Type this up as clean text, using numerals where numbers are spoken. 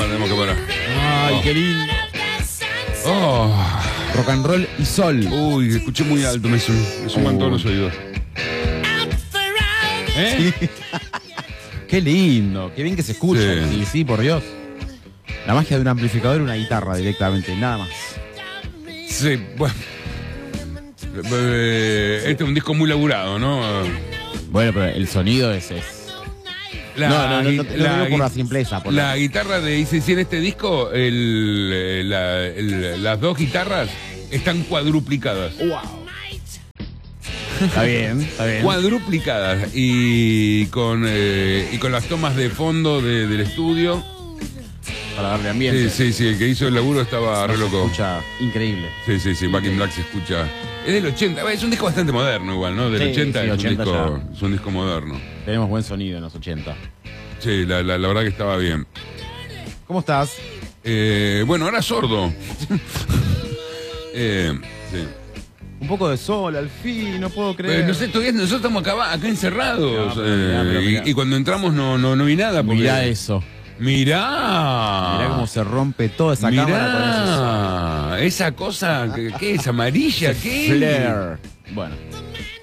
tenemos que parar. Ay, qué lindo. Rock and roll y sol. Uy, escuché muy alto, me suman todos los oídos. Sí. Qué lindo, qué bien que se escucha. Sí. Sí, por Dios. La magia de un amplificador y una guitarra directamente, nada más. Sí, bueno. Este es un disco muy laburado, ¿no? Bueno, pero el sonido es... No digo por la simpleza. La guitarra de ICC en este disco, las dos guitarras están cuadruplicadas. Wow. Está bien, está bien. Cuadruplicadas. Y con las tomas de fondo del estudio. Para darle ambiente. Sí, el que hizo el laburo estaba re loco. Se escucha increíble. Sí, Back in Black se escucha. Es del 80, es un disco bastante moderno igual, ¿no? Del 80, sí, es, 80 es un disco moderno. Tenemos buen sonido en los 80. Sí, la verdad que estaba bien. ¿Cómo estás? Bueno, ahora sordo. Sí. Un poco de sol, al fin, no puedo creer. No sé, todavía nosotros estamos acá encerrados. Mirá. Y cuando entramos no vi nada. Porque... Mirá eso. Mirá cómo se rompe toda esa cámara con eso. Esa cosa, ¿qué es? ¿Amarilla? ¿Qué? Flare. Bueno.